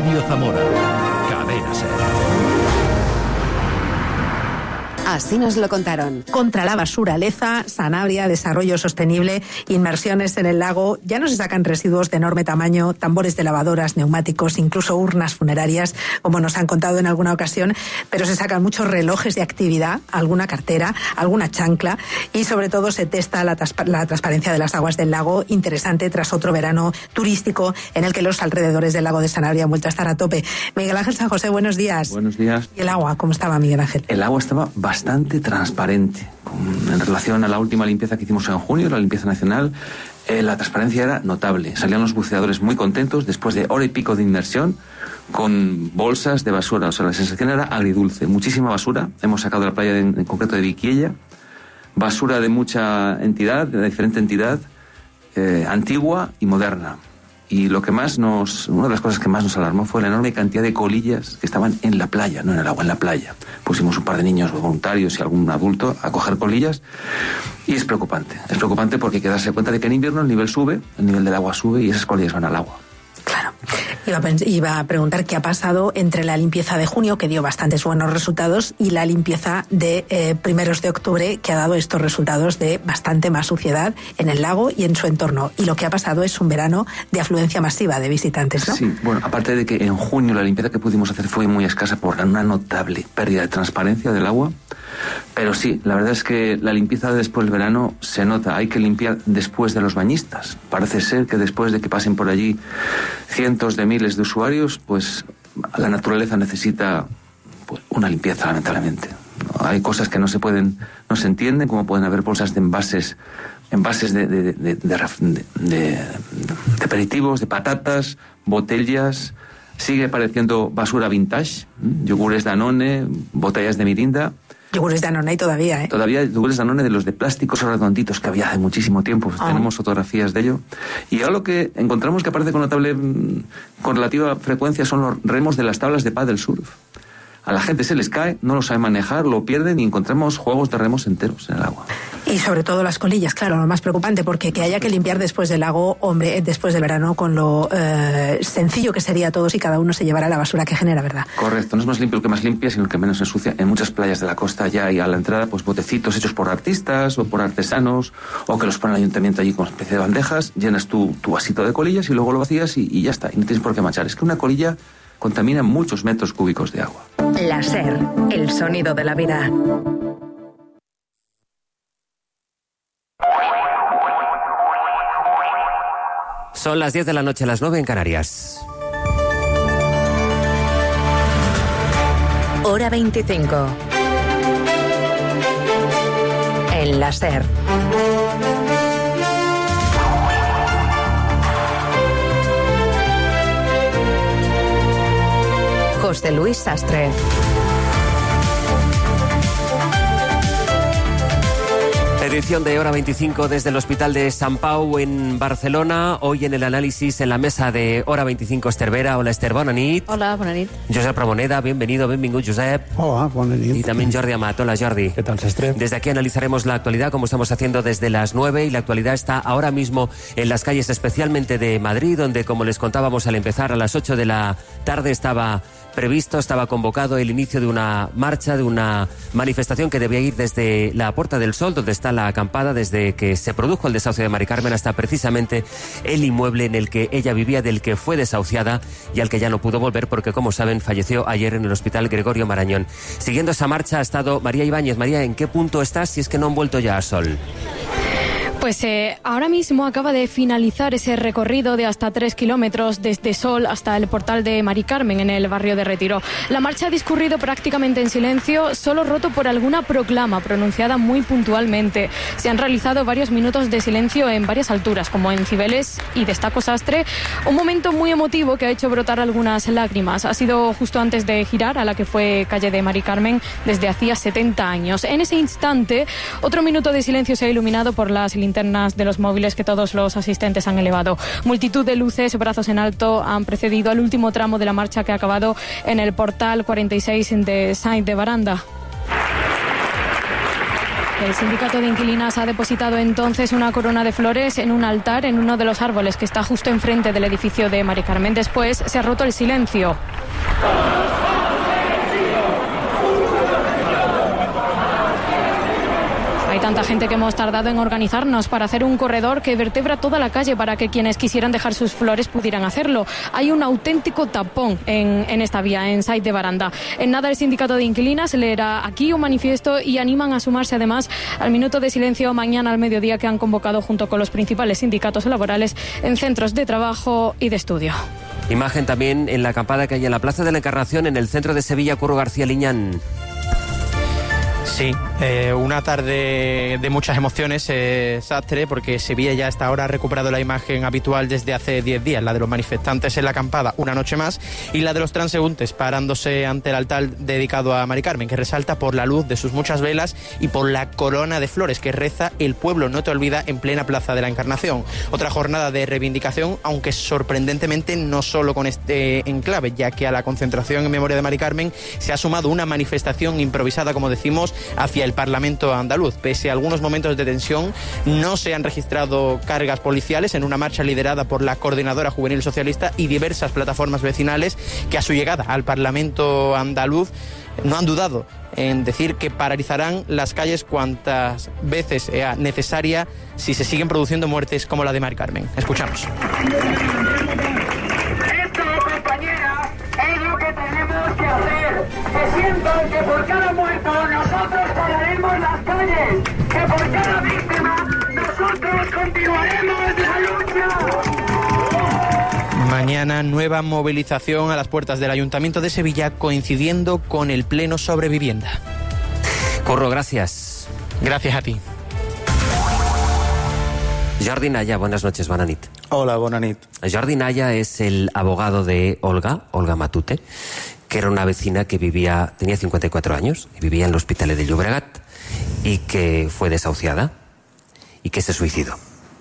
Antonio Zamora. Cadena SER. Así nos lo contaron. Contra la basura, Leza, Sanabria, desarrollo sostenible, inmersiones en el lago. Ya no se sacan residuos de enorme tamaño, tambores de lavadoras, neumáticos, incluso urnas funerarias, como nos han contado en alguna ocasión, pero se sacan muchos relojes de actividad, alguna cartera, alguna chancla y sobre todo se testa la transparencia de las aguas del lago. Interesante tras otro verano turístico en el que los alrededores del lago de Sanabria han vuelto a estar a tope. Miguel Ángel San José, buenos días. Buenos días. ¿Y el agua cómo estaba, Miguel Ángel? El agua estaba bastante transparente. En relación a la última limpieza que hicimos en junio, la limpieza nacional, la transparencia era notable. Salían los buceadores muy contentos después de hora y pico de inmersión con bolsas de basura. O sea, la sensación era agridulce. Muchísima basura. Hemos sacado de la playa en concreto de Viquiella. Basura de mucha entidad, de diferente entidad, antigua y moderna. Y lo que más una de las cosas que más nos alarmó fue la enorme cantidad de colillas que estaban en la playa, no en el agua, en la playa. Pusimos un par de niños voluntarios y algún adulto a coger colillas y es preocupante. Es preocupante porque hay que darse cuenta de que en invierno el nivel sube, el nivel del agua sube y esas colillas van al agua. Claro. Iba a preguntar qué ha pasado entre la limpieza de junio, que dio bastantes buenos resultados, y la limpieza de primeros de octubre, que ha dado estos resultados de bastante más suciedad en el lago y en su entorno. Y lo que ha pasado es un verano de afluencia masiva de visitantes, ¿no? Sí, bueno, aparte de que en junio la limpieza que pudimos hacer fue muy escasa por una notable pérdida de transparencia del agua, pero sí, la verdad es que la limpieza después del verano se nota. Hay que limpiar después de los bañistas. Parece ser que después de que pasen por allí cientos de miles de usuarios, pues la naturaleza necesita pues, una limpieza, lamentablemente. Hay cosas que no se entienden, como pueden haber bolsas de envases de aperitivos, de patatas, botellas. Sigue apareciendo basura vintage, yogures Danone, botellas de Mirinda. Yogures Danone hay todavía, ¿eh? Todavía yogures Danone de los de plásticos redonditos que había hace muchísimo tiempo. Tenemos fotografías de ello. Y ahora lo que encontramos que aparece con relativa frecuencia son los remos de las tablas de paddle surf. A la gente se les cae, no lo sabe manejar, lo pierden y encontramos juegos de remos enteros en el agua. Y sobre todo las colillas, claro, lo más preocupante, porque que haya que limpiar después del lago, hombre, después del verano, con lo sencillo que sería todo si cada uno se llevara la basura que genera, ¿verdad? Correcto, no es más limpio el que más limpia, sino el que menos ensucia. En muchas playas de la costa ya hay a la entrada pues botecitos hechos por artistas o por artesanos, o que los pone el ayuntamiento allí con una especie de bandejas, llenas tu vasito de colillas y luego lo vacías y ya está, y no tienes por qué manchar. Es que una colilla contamina muchos metros cúbicos de agua. La SER, el sonido de la vida. Son las 10 de la noche, las 9 en Canarias. Hora 25. En la SER. José Luis Sastre. Edición de Hora 25 desde el Hospital de Sant Pau en Barcelona. Hoy en el análisis en la mesa de Hora 25 Esther Vera. Hola Esther, bona nit. Hola, bona nit. Josep Ramoneda, benvingut Josep. Hola, bona nit. Y también Jordi Amat. Hola Jordi. ¿Qué tal, Sastre? Desde aquí analizaremos la actualidad como estamos haciendo desde las 9 y la actualidad está ahora mismo en las calles, especialmente de Madrid, donde como les contábamos al empezar a las 8 de la tarde estaba convocado el inicio de una marcha, de una manifestación que debía ir desde la Puerta del Sol, donde está la acampada, desde que se produjo el desahucio de Mari Carmen hasta precisamente el inmueble en el que ella vivía, del que fue desahuciada y al que ya no pudo volver porque, como saben, falleció ayer en el Hospital Gregorio Marañón. Siguiendo esa marcha ha estado María Ibáñez. María, ¿en qué punto estás si es que no han vuelto ya a Sol? Pues ahora mismo acaba de finalizar ese recorrido de hasta 3 kilómetros desde Sol hasta el portal de Mari Carmen en el barrio de Retiro. La marcha ha discurrido prácticamente en silencio, solo roto por alguna proclama pronunciada muy puntualmente. Se han realizado varios minutos de silencio en varias alturas, como en Cibeles y Destaco Sastre, un momento muy emotivo que ha hecho brotar algunas lágrimas. Ha sido justo antes de girar a la que fue calle de Mari Carmen desde hacía 70 años. En ese instante, otro minuto de silencio se ha iluminado por las linternas de los móviles que todos los asistentes han elevado. Multitud de luces, brazos en alto, han precedido al último tramo de la marcha que ha acabado en el portal 46 de Saint de Baranda. El sindicato de inquilinas ha depositado entonces una corona de flores en un altar en uno de los árboles que está justo enfrente del edificio de Mari Carmen. Después se ha roto el silencio. Hay tanta gente que hemos tardado en organizarnos para hacer un corredor que vertebra toda la calle para que quienes quisieran dejar sus flores pudieran hacerlo. Hay un auténtico tapón en esta vía, en Sait de Baranda. En nada, el sindicato de inquilinas leerá aquí un manifiesto y animan a sumarse además al minuto de silencio mañana al mediodía que han convocado junto con los principales sindicatos laborales en centros de trabajo y de estudio. Imagen también en la acampada que hay en la Plaza de la Encarnación, en el centro de Sevilla. Curro García Liñán. Sí, una tarde de muchas emociones, Sastre, porque Sevilla ya hasta ahora ha recuperado la imagen habitual desde hace 10 días, la de los manifestantes en la acampada una noche más y la de los transeúntes parándose ante el altar dedicado a Mari Carmen, que resalta por la luz de sus muchas velas y por la corona de flores que reza "El pueblo no te olvida" en plena Plaza de la Encarnación. Otra jornada de reivindicación, aunque sorprendentemente no solo con este enclave, ya que a la concentración en memoria de Mari Carmen se ha sumado una manifestación improvisada, como decimos, hacia el Parlamento andaluz. Pese a algunos momentos de tensión, no se han registrado cargas policiales en una marcha liderada por la Coordinadora Juvenil Socialista y diversas plataformas vecinales que a su llegada al Parlamento andaluz no han dudado en decir que paralizarán las calles cuantas veces sea necesaria si se siguen produciendo muertes como la de Mari Carmen. Escuchamos. Que sientan que por cada muerto nosotros pararemos las calles, que por cada víctima nosotros continuaremos la lucha. Mañana nueva movilización a las puertas del Ayuntamiento de Sevilla, coincidiendo con el pleno sobre vivienda. Curro, gracias. Gracias a ti. Jordi Naya, buenas noches, bona nit. Hola, bona nit. Jordi Naya es el abogado de Olga Matute, que era una vecina que tenía 54 años y vivía en el Hospitalet de Llobregat y que fue desahuciada y que se suicidó.